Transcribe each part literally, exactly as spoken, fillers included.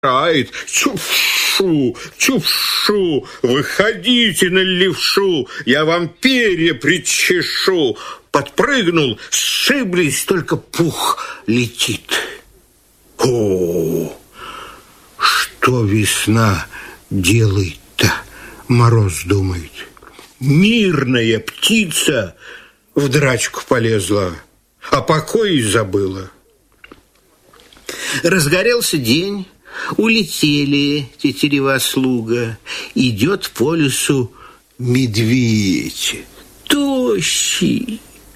орает: чувшу, чувшу, выходите на левшу, я вам перья причешу. Подпрыгнул, сшиблись, только пух летит. О, что весна делает-то, Мороз думает. Мирная птица в драчку полезла, а покой забыла. Разгорелся день, улетели тетерева слуга. Идет по лесу медведь, тощий.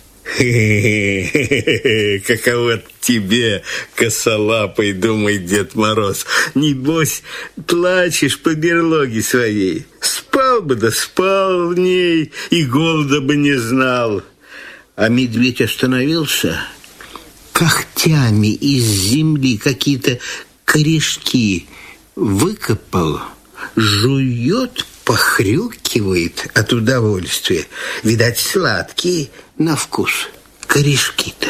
Хе-хе-хе, каково тебе, косолапый, думает Дед Мороз. Небось, плачешь по берлоге своей. Спал бы да спал в ней, и голода бы не знал. А медведь остановился, когтями из земли какие-то корешки выкопал, жует, похрюкивает от удовольствия. Видать, сладкие на вкус корешки-то.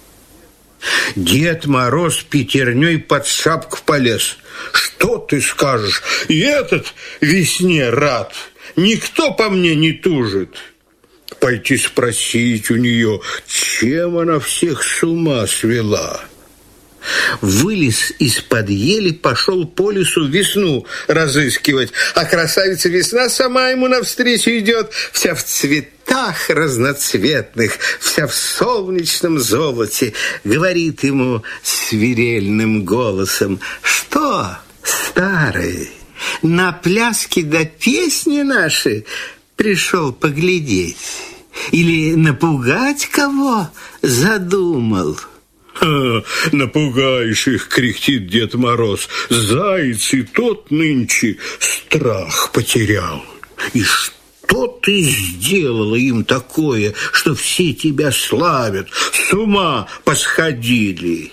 Дед Мороз пятерней под шапку полез. Что ты скажешь? И этот весне рад. Никто по мне не тужит. Пойти спросить у нее, чем она всех с ума свела. Вылез из-под ели, пошел по лесу весну разыскивать. А красавица весна сама ему навстречу идет, вся в цветах разноцветных, вся в солнечном золоте. Говорит ему свирельным голосом: что, старый, на пляски да песни наши пришел поглядеть? Или напугать кого задумал? «Ха, напугаешь их!» — кряхтит Дед Мороз. «Заяц и тот нынче страх потерял. И что ты сделала им такое, что все тебя славят, с ума посходили?»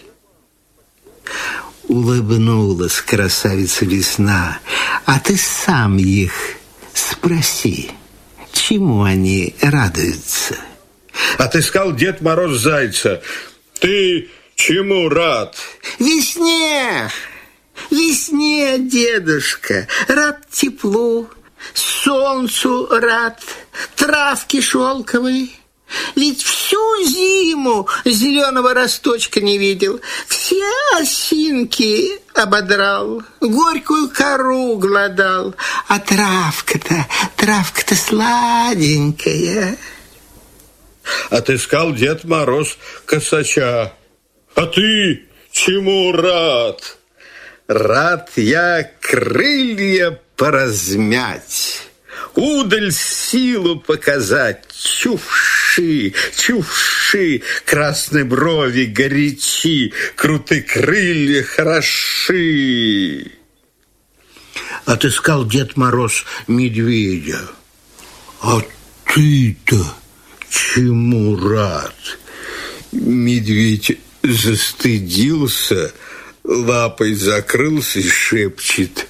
Улыбнулась красавица весна. «А ты сам их спроси, чему они радуются?» Отыскал Дед Мороз зайца. «Ты чему рад?» «Весне, весне, дедушка, рад теплу, солнцу рад, травке шелковой. Ведь всю зиму зеленого росточка не видел, все осинки ободрал, горькую кору глодал, а травка-то, травка-то сладенькая». Отыскал Дед Мороз косача. «А ты чему рад?» «Рад я крылья поразмять, удаль силу показать. Чувши, чувши, красные брови горячи, крутые крылья хороши». Отыскал Дед Мороз медведя. «А ты-то чему рад?» Медведь застыдился, лапой закрылся и шепчет: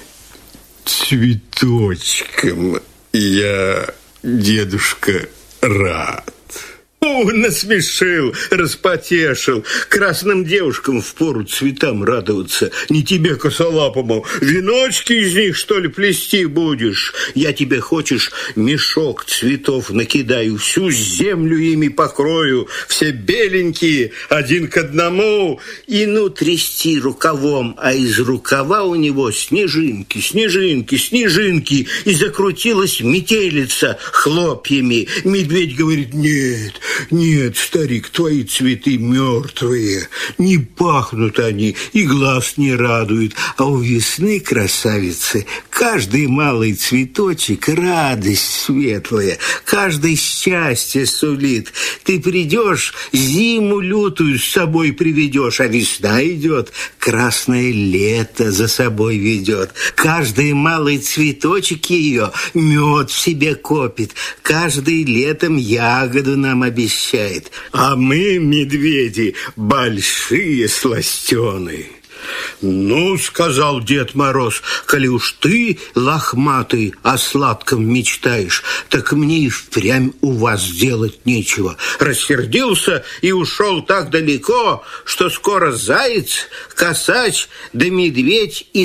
«Цветочком я, дедушка, рад». О, насмешил, распотешил. Красным девушкам впору цветам радоваться. Не тебе, косолапому, веночки из них, что ли, плести будешь? Я тебе, хочешь, мешок цветов накидаю, всю землю ими покрою, все беленькие, один к одному, и ну трясти рукавом, а из рукава у него снежинки, снежинки, снежинки, и закрутилась метелица хлопьями. Медведь говорит: «Нет, нет, старик, твои цветы мертвые, не пахнут они и глаз не радуют, а у весны, красавицы, каждый малый цветочек радость светлая, каждый счастье сулит. Ты придешь, зиму лютую с собой приведешь, а весна идет, красное лето за собой ведет. Каждый малый цветочек ее мед в себе копит, каждый летом ягоду нам обещает. А мы, медведи, большие сластены. Ну, сказал Дед Мороз, коли уж ты, лохматый, о сладком мечтаешь, так мне и впрямь у вас делать нечего. Рассердился и ушел так далеко, что скоро заяц, косач да медведь и